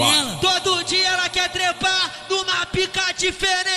dela. Todo dia ela quer trepar numa pica diferente.